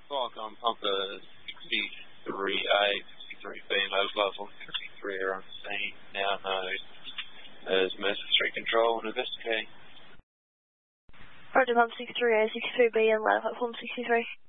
Qualcomm Pampa 63A, 63B, and low level 63 are on the scene, now known as Mesa Street Control and investigate. Roger, Pump 63A, 63B, and low platform 63.